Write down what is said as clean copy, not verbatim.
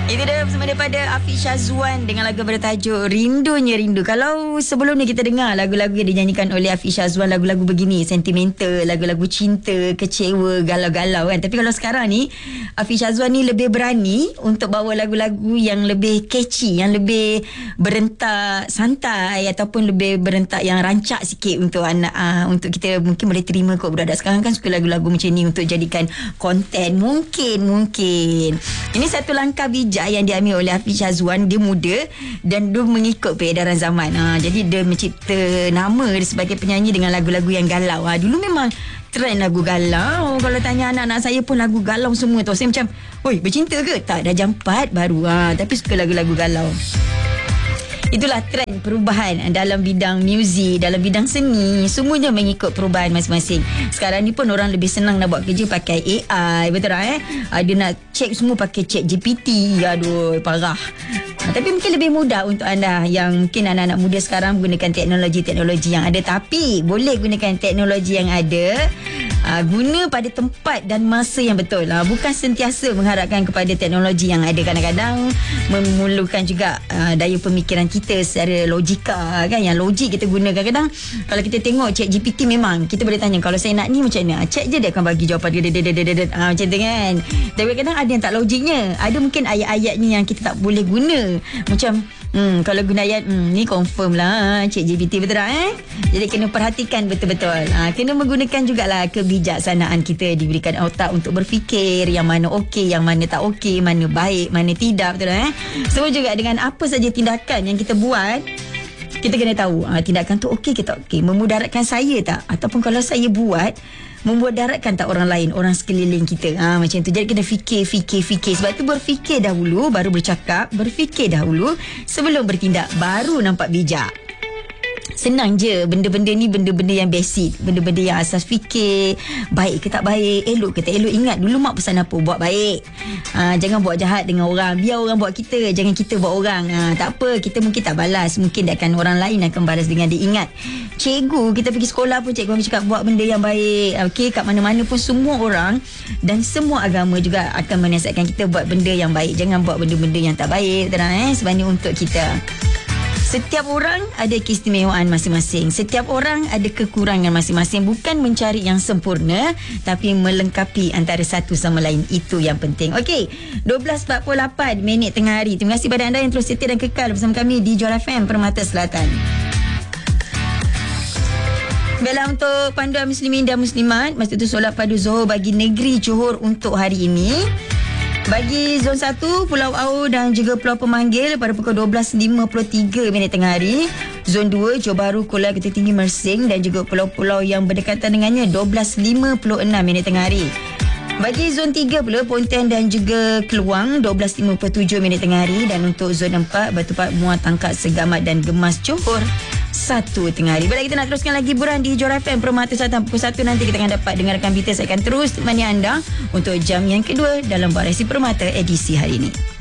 Itu dia bersama daripada Afiq Syazwan dengan lagu bertajuk Rindunya Rindu. Kalau sebelum ni kita dengar lagu-lagu yang dinyanyikan oleh Afiq Syazwan, lagu-lagu begini, sentimental, lagu-lagu cinta, kecewa, galau-galau kan. Tapi kalau sekarang ni Afiq Syazwan ni lebih berani untuk bawa lagu-lagu yang lebih catchy, yang lebih berentak santai ataupun lebih berentak yang rancak sikit untuk anak, untuk kita mungkin boleh terima kot. Budak-budak sekarang kan suka lagu-lagu macam ni untuk jadikan konten. Mungkin ini satu langkah bijak yang diambil oleh Afiq Syazwan. Dia muda dan dia mengikut peredaran zaman. Jadi dia mencipta nama dia sebagai penyanyi dengan lagu-lagu yang galau. Dulu memang trend lagu galau. Kalau tanya anak-anak saya pun lagu galau semua tu. Saya macam, oi, bercinta ke? Tak, dah jam 4 baru. Tapi suka lagu-lagu galau. Itulah trend perubahan dalam bidang muzik, dalam bidang seni. Semuanya mengikut perubahan masing-masing. Sekarang ni pun orang lebih senang nak buat kerja pakai AI. Betul tak? Dia nak check semua pakai ChatGPT. Aduh, parah. Tapi mungkin lebih mudah untuk anda yang mungkin anak-anak muda sekarang gunakan teknologi-teknologi yang ada. Tapi boleh gunakan teknologi yang ada, guna pada tempat dan masa yang betul. Bukan sentiasa mengharapkan kepada teknologi yang ada. Kadang-kadang memerlukan juga daya pemikiran kita secara logika kan. Yang logik kita guna. Kadang-kadang kalau kita tengok ChatGPT, memang kita boleh tanya, kalau saya nak ni macam mana, chat je dia akan bagi jawapan dia. Macam tu kan. Tapi kadang ada yang tak logiknya. Ada mungkin ayat-ayatnya yang kita tak boleh guna. Macam kalau guna ayat ni confirm lah ChatGPT, betul tak Jadi kena perhatikan betul-betul. Kena menggunakan jugalah kebijaksanaan kita. Diberikan otak untuk berfikir yang mana okey, yang mana tak okey, mana baik, mana tidak, betul tak Semua juga dengan apa saja tindakan yang kita buat, kita kena tahu tindakan tu okey ke tak okey, memudaratkan saya tak, ataupun kalau saya buat memudaratkan tak orang lain, orang sekeliling kita. Macam tu. Jadi kena fikir. Sebab tu berfikir dahulu baru bercakap, berfikir dahulu sebelum bertindak, baru nampak bijak. Senang je. Benda-benda ni benda-benda yang basic, benda-benda yang asas fikir. Baik ke tak baik, elok ke tak elok. Ingat dulu mak pesan apa? Buat baik. Jangan buat jahat dengan orang. Biar orang buat kita, jangan kita buat orang. Tak apa, kita mungkin tak balas, mungkin akan orang lain akan balas dengan dia. Ingat, cikgu, kita pergi sekolah pun cikgu cakap buat benda yang baik. Okey, kat mana-mana pun semua orang dan semua agama juga akan menasihatkan kita buat benda yang baik. Jangan buat benda-benda yang tak baik. Sebab ni untuk kita. Setiap orang ada keistimewaan masing-masing. Setiap orang ada kekurangan masing-masing. Bukan mencari yang sempurna, tapi melengkapi antara satu sama lain. Itu yang penting. Okey, 12.48 minit tengah hari. Terima kasih pada anda yang terus setia dan kekal bersama kami di Johor FM Permata Selatan. Baiklah, untuk panduan muslimin dan muslimat, masa itu solat padu Zuhur bagi negeri Johor untuk hari ini. Bagi zon 1, Pulau Au dan juga Pulau Pemanggil pada pukul 12.53 minit tengah hari. Zon 2, Johor Bahru, Kuala Ketua Tinggi Mersing dan juga pulau-pulau yang berdekatan dengannya 12.56 minit tengah hari. Bagi zon 3 pula, Pontian dan juga Keluang 12.57 minit tengah hari. Dan untuk zon 4, Batu Pahat, Muar, Tangkak, Segamat dan Gemas Johor 1 tengah hari. Baiklah, kita nak teruskan lagi hiburan di Johor FM Permata Selatan. Pukul 1 nanti kita akan dapat dengarkan berita. Saya akan terus temani anda untuk jam yang kedua dalam Variasi Permata edisi hari ini.